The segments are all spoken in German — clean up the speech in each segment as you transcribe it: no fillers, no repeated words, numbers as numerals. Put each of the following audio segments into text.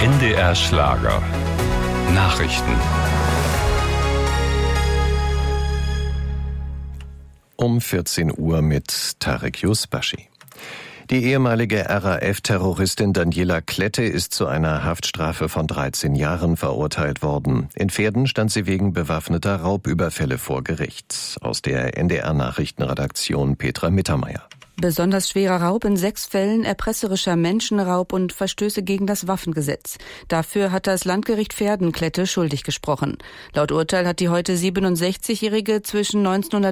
NDR Schlager. Nachrichten. Um 14 Uhr mit Tarek Yusbashi. Die ehemalige RAF-Terroristin Daniela Klette ist zu einer Haftstrafe von 13 Jahren verurteilt worden. In Verden stand sie wegen bewaffneter Raubüberfälle vor Gericht. Aus der NDR-Nachrichtenredaktion Petra Mittermeier. Besonders schwerer Raub in 6 Fällen, erpresserischer Menschenraub und Verstöße gegen das Waffengesetz. Dafür hat das Landgericht Verden Klette schuldig gesprochen. Laut Urteil hat die heute 67-Jährige zwischen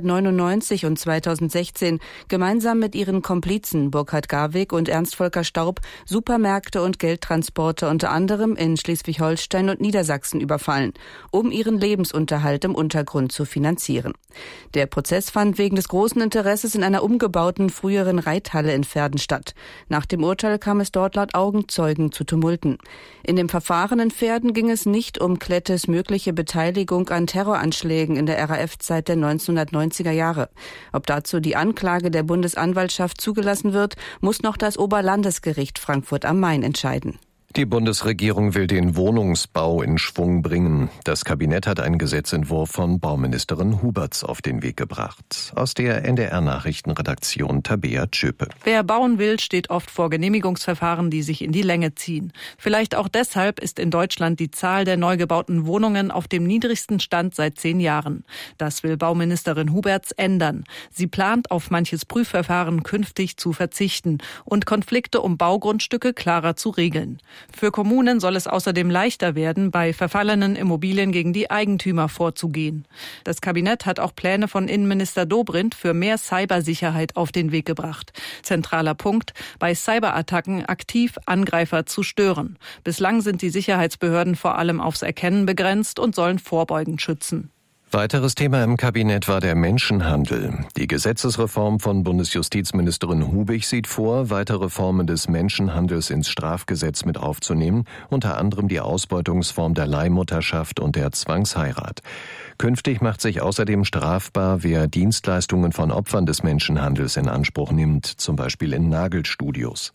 1999 und 2016 gemeinsam mit ihren Komplizen Burkhard Garwig und Ernst Volker Staub Supermärkte und Geldtransporte unter anderem in Schleswig-Holstein und Niedersachsen überfallen, um ihren Lebensunterhalt im Untergrund zu finanzieren. Der Prozess fand wegen des großen Interesses in einer umgebauten früheren Reithalle in Verden statt. Nach dem Urteil kam es dort laut Augenzeugen zu Tumulten. In dem Verfahren in Verden ging es nicht um Klettes mögliche Beteiligung an Terroranschlägen in der RAF-Zeit der 1990er Jahre. Ob dazu die Anklage der Bundesanwaltschaft zugelassen wird, muss noch das Oberlandesgericht Frankfurt am Main entscheiden. Die Bundesregierung will den Wohnungsbau in Schwung bringen. Das Kabinett hat einen Gesetzentwurf von Bauministerin Huberts auf den Weg gebracht. Aus der NDR-Nachrichtenredaktion Tabea Tschöpe. Wer bauen will, steht oft vor Genehmigungsverfahren, die sich in die Länge ziehen. Vielleicht auch deshalb ist in Deutschland die Zahl der neu gebauten Wohnungen auf dem niedrigsten Stand seit 10 Jahren. Das will Bauministerin Huberts ändern. Sie plant, auf manches Prüfverfahren künftig zu verzichten und Konflikte um Baugrundstücke klarer zu regeln. Für Kommunen soll es außerdem leichter werden, bei verfallenen Immobilien gegen die Eigentümer vorzugehen. Das Kabinett hat auch Pläne von Innenminister Dobrindt für mehr Cybersicherheit auf den Weg gebracht. Zentraler Punkt: bei Cyberattacken aktiv Angreifer zu stören. Bislang sind die Sicherheitsbehörden vor allem aufs Erkennen begrenzt und sollen vorbeugend schützen. Weiteres Thema im Kabinett war der Menschenhandel. Die Gesetzesreform von Bundesjustizministerin Hubig sieht vor, weitere Formen des Menschenhandels ins Strafgesetz mit aufzunehmen, unter anderem die Ausbeutungsform der Leihmutterschaft und der Zwangsheirat. Künftig macht sich außerdem strafbar, wer Dienstleistungen von Opfern des Menschenhandels in Anspruch nimmt, zum Beispiel in Nagelstudios.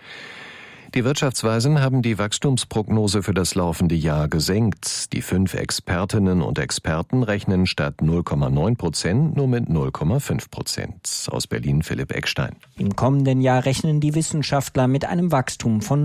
Die Wirtschaftsweisen haben die Wachstumsprognose für das laufende Jahr gesenkt. Die 5 Expertinnen und Experten rechnen statt 0,9% nur mit 0,5%. Aus Berlin Philipp Eckstein. Im kommenden Jahr rechnen die Wissenschaftler mit einem Wachstum von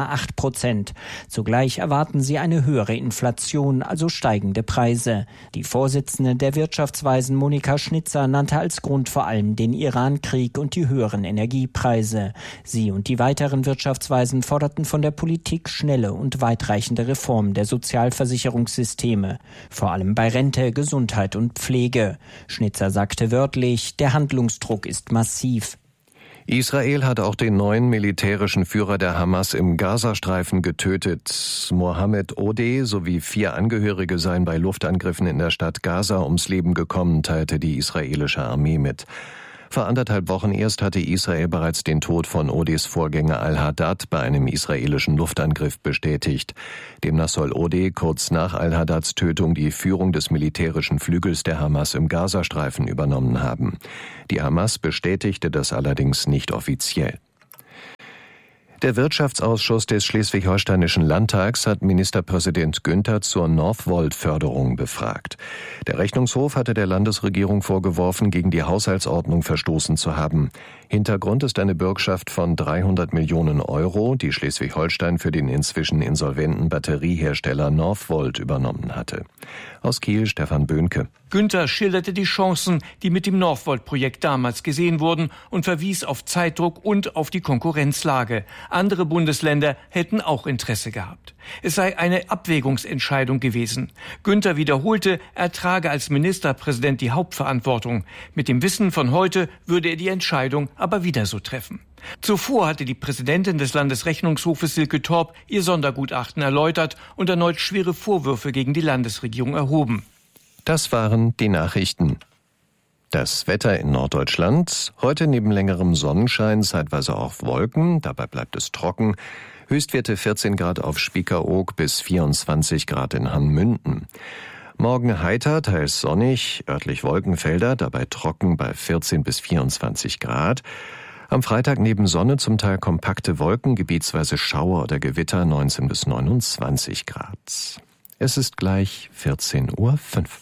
0,8%. Zugleich erwarten sie eine höhere Inflation, also steigende Preise. Die Vorsitzende der Wirtschaftsweisen Monika Schnitzer nannte als Grund vor allem den Iran-Krieg und die höheren Energiepreise. Sie und die weiteren Wirtschaftsweisen forderten von der Politik schnelle und weitreichende Reformen der Sozialversicherungssysteme, vor allem bei Rente, Gesundheit und Pflege. Schnitzer sagte wörtlich, der Handlungsdruck ist massiv. Israel hat auch den neuen militärischen Führer der Hamas im Gazastreifen getötet. Mohammed Odeh sowie 4 Angehörige seien bei Luftangriffen in der Stadt Gaza ums Leben gekommen, teilte die israelische Armee mit. Vor 1,5 Wochen erst hatte Israel bereits den Tod von Odehs Vorgänger Al-Haddad bei einem israelischen Luftangriff bestätigt. Demnach soll Odeh kurz nach Al-Haddads Tötung die Führung des militärischen Flügels der Hamas im Gazastreifen übernommen haben. Die Hamas bestätigte das allerdings nicht offiziell. Der Wirtschaftsausschuss des Schleswig-Holsteinischen Landtags hat Ministerpräsident Günther zur Northvolt-Förderung befragt. Der Rechnungshof hatte der Landesregierung vorgeworfen, gegen die Haushaltsordnung verstoßen zu haben. Hintergrund ist eine Bürgschaft von 300 Millionen Euro, die Schleswig-Holstein für den inzwischen insolventen Batteriehersteller Northvolt übernommen hatte. Aus Kiel Stefan Böhnke. Günther schilderte die Chancen, die mit dem Northvolt-Projekt damals gesehen wurden, und verwies auf Zeitdruck und auf die Konkurrenzlage. Andere Bundesländer hätten auch Interesse gehabt. Es sei eine Abwägungsentscheidung gewesen. Günther wiederholte, er trage als Ministerpräsident die Hauptverantwortung. Mit dem Wissen von heute würde er die Entscheidung aber wieder so treffen. Zuvor hatte die Präsidentin des Landesrechnungshofes Silke Torp ihr Sondergutachten erläutert und erneut schwere Vorwürfe gegen die Landesregierung erhoben. Das waren die Nachrichten. Das Wetter in Norddeutschland. Heute neben längerem Sonnenschein, zeitweise auch Wolken. Dabei bleibt es trocken. Höchstwerte 14 Grad auf Spiekeroog bis 24 Grad in Hanmünden. Morgen heiter, teils sonnig, örtlich Wolkenfelder, dabei trocken bei 14 bis 24 Grad. Am Freitag neben Sonne zum Teil kompakte Wolken, gebietsweise Schauer oder Gewitter, 19 bis 29 Grad. Es ist gleich 14:05 Uhr.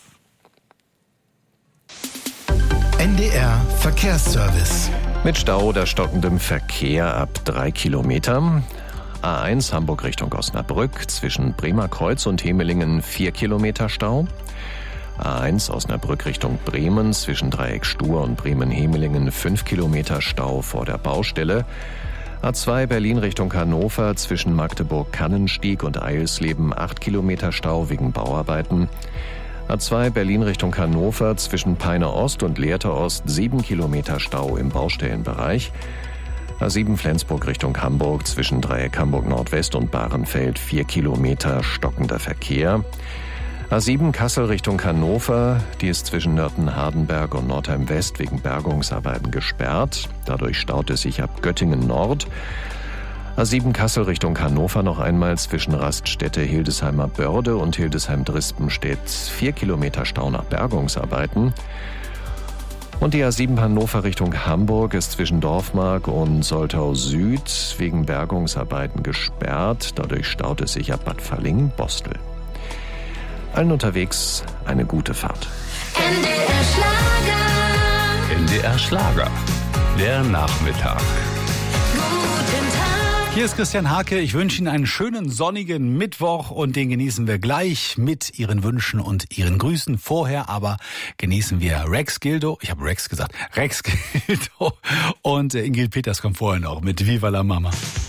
NDR Verkehrsservice. Mit Stau oder stockendem Verkehr ab 3 Kilometer. A1 Hamburg Richtung Osnabrück, zwischen Bremer Kreuz und Hemelingen 4 Kilometer Stau. A1 Osnabrück Richtung Bremen, zwischen Dreieck Stur und Bremen-Hemelingen 5 Kilometer Stau vor der Baustelle. A2 Berlin Richtung Hannover, zwischen Magdeburg-Kannenstieg und Eilsleben 8 Kilometer Stau wegen Bauarbeiten. A2 Berlin Richtung Hannover, zwischen Peine Ost und Lehrte Ost 7 Kilometer Stau im Baustellenbereich. A7 Flensburg Richtung Hamburg, zwischen Dreieck Hamburg Nordwest und Bahrenfeld 4 Kilometer stockender Verkehr. A7 Kassel Richtung Hannover, die ist zwischen Nörten-Hardenberg und Nordheim West wegen Bergungsarbeiten gesperrt. Dadurch staut es sich ab Göttingen Nord. A7 Kassel Richtung Hannover noch einmal zwischen Raststätte Hildesheimer Börde und Hildesheim-Drispenstedt 4 Kilometer Stau nach Bergungsarbeiten. Und die A7 Hannover Richtung Hamburg ist zwischen Dorfmark und Soltau Süd wegen Bergungsarbeiten gesperrt. Dadurch staut es sich ab Bad Vallingen-Bostel. Allen unterwegs eine gute Fahrt. NDR Schlager. NDR Schlager. Der Nachmittag. Guten Tag. Hier ist Christian Hake. Ich wünsche Ihnen einen schönen sonnigen Mittwoch und den genießen wir gleich mit Ihren Wünschen und Ihren Grüßen. Vorher aber genießen wir Rex Gildo. Ich habe Rex gesagt. Rex Gildo und Ingrid Peters kommt vorher noch mit Viva la Mama.